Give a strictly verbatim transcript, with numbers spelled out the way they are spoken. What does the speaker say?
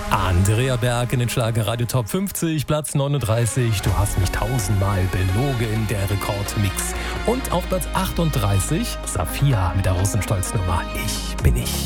Andrea Berg in den Schlagerradio Top fünfzig, Platz neununddreißig. Du hast mich tausendmal belogen, der Rekordmix. Und auf Platz achtunddreißig, Safia mit der Rosenstolz-Nummer Ich bin ich.